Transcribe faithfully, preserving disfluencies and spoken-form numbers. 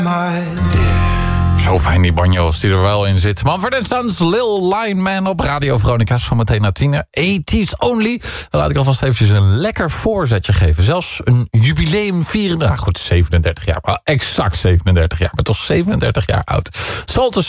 Zo fijn die banjo als die er wel in zit. Mumford and Sons, Lil Line Man op Radio Veronica's van meteen naar tien. eighties only. Dan laat ik alvast eventjes een lekker voorzetje geven. Zelfs een jubileum vieren. Nou goed, zevenendertig jaar. Well, exact zevenendertig jaar. Maar toch zevenendertig jaar oud. Saltus